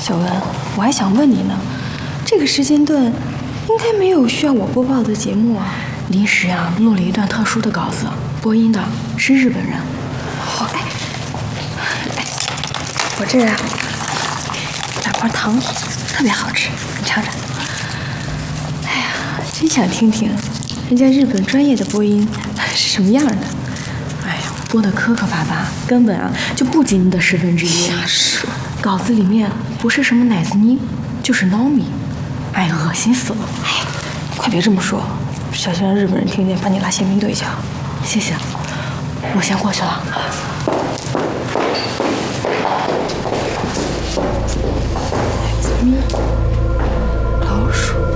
小文，我还想问你呢，这个时间段应该没有需要我播报的节目啊。临时啊录了一段特殊的稿子，播音的是日本人。哦，哎，我这啊2块糖，特别好吃，你尝尝。哎呀，真想听听人家日本专业的播音是什么样的。哎呀，播的磕磕巴巴，根本啊就不及你的1/10。瞎说，稿子里面不是什么奶子妮，就是糯米。哎，恶心死了！哎，快别这么说，小心让日本人听见，把你拉宪兵队去啊！谢谢，我先过去了。奶子妮，老鼠。